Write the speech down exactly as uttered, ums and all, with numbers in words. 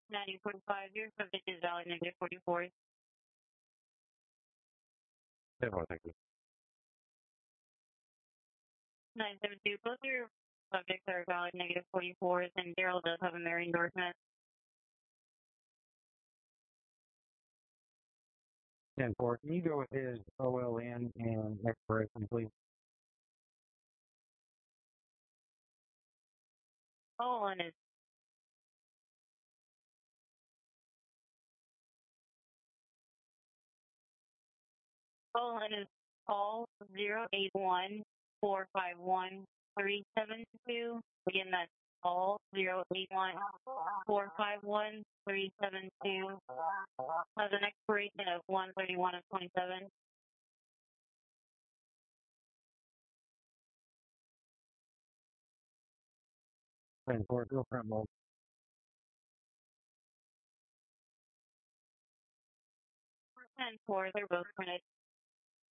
nine point five, your subject is valid negative forty-four. ten four, thank you. nine seven two, both your subjects are valid negative forty-four, and Daryl does have a Mary endorsement. ten four, can you go with his O L N and expiration, please? O L N is O L N is all zero eight one four five one three seven two. Again, that's all zero eight one four five one three seven two. Has an expiration of one thirty-one of twenty-seven. ten four, go front mode. ten four, they're both printed.